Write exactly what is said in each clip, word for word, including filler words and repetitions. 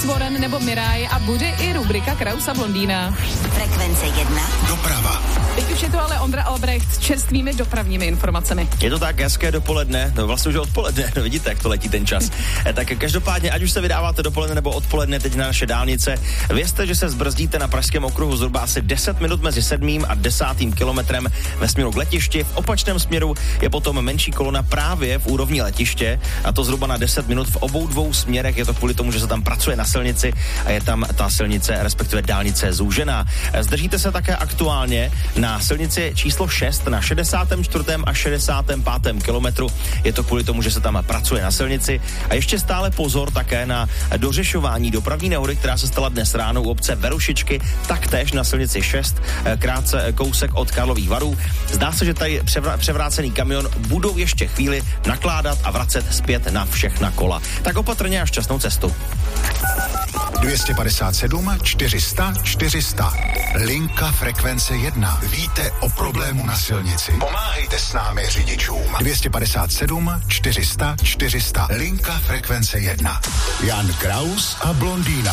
Warren nebo Mirai a bude i rubrika Kraus a Blondýna. Frekvence jedna. Doprava. Teď už je to ale Ondra Albrecht s čerstvými dopravními informacemi. Je to tak, hezké dopoledne, no vlastně už odpoledne, no vidíte, jak to letí ten čas. E, tak každopádně, ať už se vydáváte dopoledne nebo odpoledne teď na naše dálnice, vězte, že se zbrzdíte na pražském okruhu zhruba asi deset minut mezi sedmým a desátým kilometrem ve směru k letišti. V opačném směru je potom menší kolona právě v úrovni letiště, a to zhruba na deset minut v obou dvou směrech. Je to kvůli tomu, že se tam pracuje na silnici a je tam ta silnice, respektive dálnice zúžená. Zdržíte se také aktuálně na silnici číslo šest na šedesátém čtvrtém a šedesátém pátém kilometru. Je to kvůli tomu, že se tam pracuje na silnici. A ještě stále pozor také na dořešování dopravní nehody, která se stala dnes ráno u obce Verušičky, taktéž na silnici šest, krátce kousek od Karlových Varů. Zdá se, že tady převr- převrácený kamion budou ještě chvíli nakládat a vracet zpět na všechna kola. Tak opatrně a šťastnou cestu. dvě stě padesát sedm čtyři sta čtyři sta. Linka Frekvence jedna. Víte o problému na silnici. Pomáhejte s námi řidičům. dvě stě padesát sedm čtyři sta čtyři sta. Linka Frekvence jedna. Jan Kraus a Blondýna.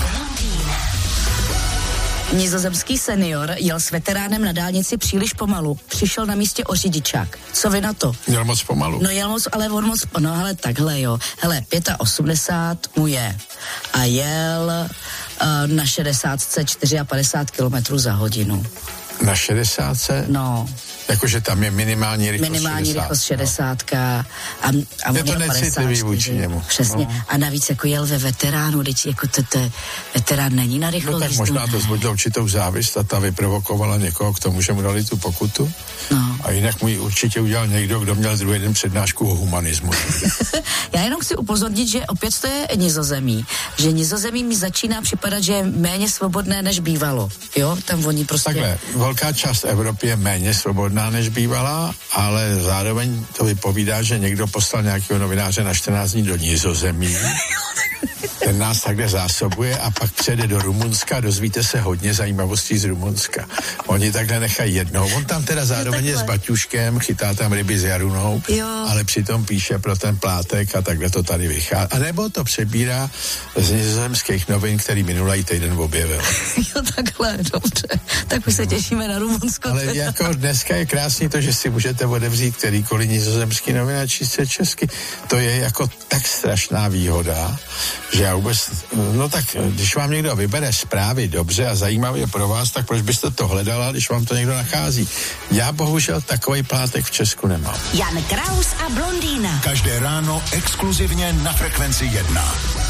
Nizozemský senior jel s veteránem na dálnici příliš pomalu. Přišel na místě o řidičák. Co vy na to? Jel moc pomalu. No jel moc, ale on moc, no hele, takhle jo. Hele, osmdesát pět mu je. A jel uh, na šedesátce padesát čtyři kilometrů za hodinu. Na šedesátce? No. Jakože tam je minimální rychlost minimální šedesát. rychlost šedesátka a, a je to necitlivý vůči němu. Přesně. No. A navíc jako jel ve veteránu, teď jako to, to veterán není na rychlost. No tak možná to zbudilo určitou závist a ta vyprovokovala někoho k tomu, že mu dali tu pokutu. No. A jinak mu ji určitě udělal někdo, kdo měl druhý den přednášku o humanismu. Já jenom chci upozornit, že opět to je Nizozemí. Že Nizozemí mi začíná připadat, že je méně svobodné, než bývalo. Jo, tam oni prostě... Takhle, velká část Evropy je méně svobodná, než bývala, ale zároveň to vypovídá, že někdo poslal nějakého novináře na čtrnáct dní do Nizozemí. Ten nás takhle zásobuje a pak přijede do Rumunska a dozvíte se hodně zajímavostí z Rumunska. Oni takhle nechají jednou. On tam teda zároveň je s baťuškem, chytá tam ryby s jarunou, jo. Ale přitom píše pro ten plátek a takhle to tady vychází. A nebo to přebírá z nizozemských novin, který minulý týden objevil. Jo, takhle, dobře. Tak už se těšíme na Rumunsko. Ale jako dneska je krásný to, že si můžete odevřít kterýkoliv nizozemský novin a číst se česky. To je jako tak strašná výhoda, že já vůbec, no tak, když vám někdo vybere zprávy dobře a zajímavě pro vás, tak proč byste to hledala, když vám to někdo nachází? Já bohužel takový plátek v Česku nemám. Jan Kraus a Blondýna. Každé ráno exkluzivně na Frekvenci jedna.